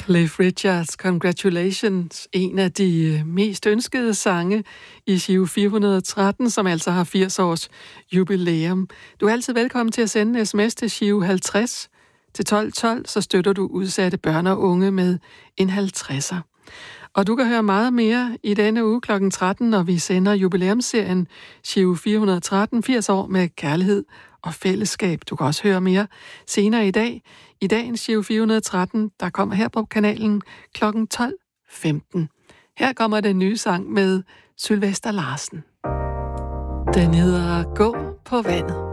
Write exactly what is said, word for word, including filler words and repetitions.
Cliff Richards, Congratulations, en af de mest ønskede sange i Giro fire hundrede og tretten, som altså har firs års jubilæum. Du er altid velkommen til at sende en sms til Giro halvtreds til tolv tolv, så støtter du udsatte børn og unge med en halvtredser. Og du kan høre meget mere i denne uge klokken tretten, når vi sender jubilæumsserien Giro fire hundrede og tretten, firs år med kærlighed og fællesskab. Du kan også høre mere senere i dag. I dagens Giro fire hundrede og tretten, der kommer her på kanalen klokken tolv femten. Her kommer den nye sang med Sylvester Larsen. Den hedder Gå på vandet.